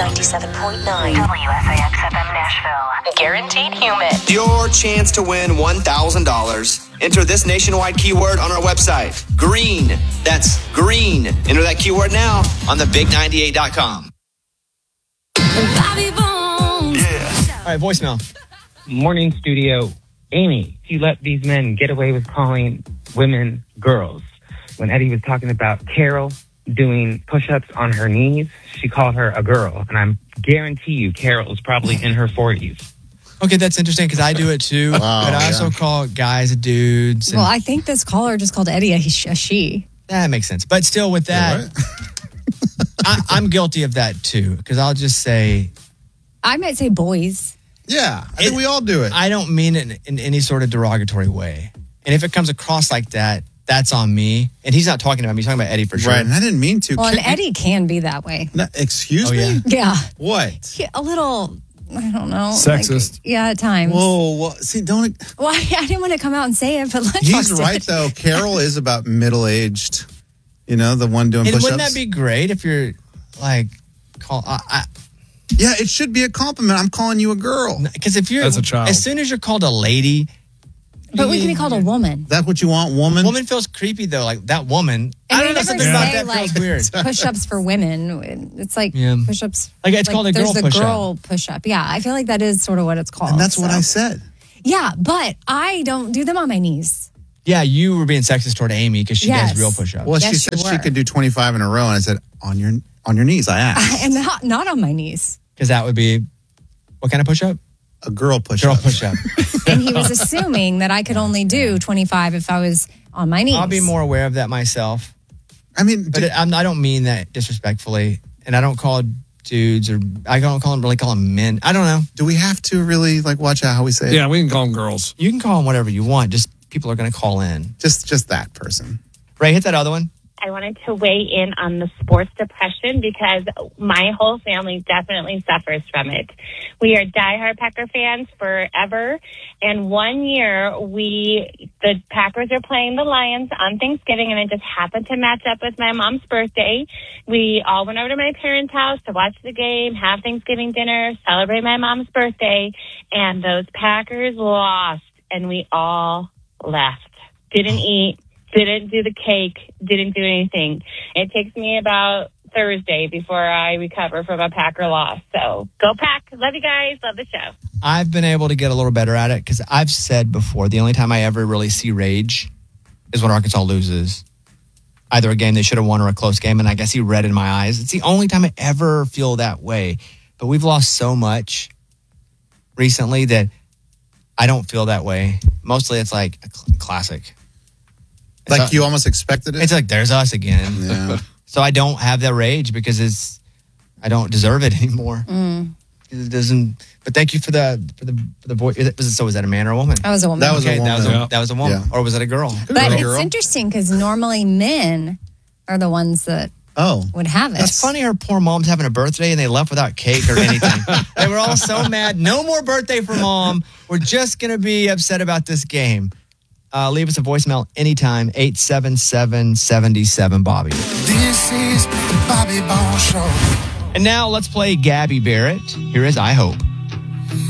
97.9 WSIX-FM Nashville. Guaranteed human. Your chance to win $1,000. Enter this nationwide keyword on our website. Green. That's green. Enter that keyword now on thebig98.com. All right, voicemail. Morning studio. Amy, you let these men get away with calling women girls. When Eddie was talking about Carol doing push-ups on her knees, she called her a girl. And I guarantee you Carol is probably in her 40s. Okay, that's interesting because I do it too. But I also call guys dudes. Well, I think this caller just called Eddie a she. That makes sense. But still with that, I'm guilty of that too because I'll just say... I might say boys. Yeah, I think we all do it. I don't mean it in any sort of derogatory way. And if it comes across like that, that's on me. And he's not talking about me. He's talking about Eddie for sure. Right, and I didn't mean to. Well, and Eddie can be that way. No, excuse me? Yeah. What? A little, I don't know. Sexist. At times. Whoa, well, see, don't... Well, I didn't want to come out and say it, but let's He's right, though. Carol is about middle-aged, the one doing and push-ups. wouldn't that be great if you're, Yeah, it should be a compliment. I'm calling you a girl. Because if you're... As a child. As soon as you're called a lady... But we can be called a woman. That's what you want, woman? Woman feels creepy, though. Like, that woman... And I don't know, something about that feels weird. Push-ups for women. It's like push-ups... Like, it's called a girl push-up. There's the girl push-up. Yeah, I feel like that is sort of what it's called. And that's what I said. Yeah, but I don't do them on my knees. Yeah, you were being sexist toward Amy because she does real push-ups. Well, she said she could do 25 in a row, and I said, on your knees, I asked. And not on my knees. Because that would be... What kind of push-up? A girl push-up. Girl push-up. And he was assuming that I could only do 25 if I was on my knees. I'll be more aware of that myself. I mean... But I don't mean that disrespectfully. And I don't call dudes or... I don't call them men. I don't know. Do we have to really, watch out how we say it? Yeah, we can call them girls. You can call them whatever you want. Just people are going to call in. Just that person. Ray, hit that other one. I wanted to weigh in on the sports depression because my whole family definitely suffers from it. We are diehard Packer fans forever. And one year the Packers are playing the Lions on Thanksgiving, and it just happened to match up with my mom's birthday. We all went over to my parents' house to watch the game, have Thanksgiving dinner, celebrate my mom's birthday, and those Packers lost, and we all left. Didn't eat. Didn't do the cake, didn't do anything. It takes me about Thursday before I recover from a Packer loss. So go Pack. Love you guys. Love the show. I've been able to get a little better at it because I've said before, the only time I ever really see rage is when Arkansas loses. Either a game they should have won or a close game, and I guess he read in my eyes. It's the only time I ever feel that way. But we've lost so much recently that I don't feel that way. Mostly it's like a classic. Like you almost expected it? It's like, there's us again. Yeah. So I don't have that rage because I don't deserve it anymore. It doesn't. But thank you for the boy. So was that a man or a woman? That was a woman. That was a woman. That was a woman. Yeah. Or was it a girl? But it's interesting because normally men are the ones that would have it. It's funny her poor mom's having a birthday and they left without cake or anything. They were all so mad. No more birthday for mom. We're just going to be upset about this game. Leave us a voicemail anytime, 877-77-Bobby. This is the Bobby Bones Show. And now let's play Gabby Barrett. Here is I Hope.